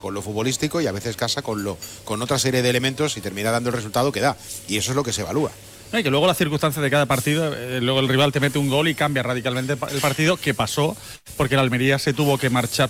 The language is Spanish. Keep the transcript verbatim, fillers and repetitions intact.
con lo futbolístico y a veces casa con lo con otra serie de elementos y termina dando el resultado que da. Y eso es lo que se evalúa. No, y que luego las circunstancias de cada partido, eh, luego el rival te mete un gol y cambia radicalmente el partido, que pasó porque el Almería se tuvo que marchar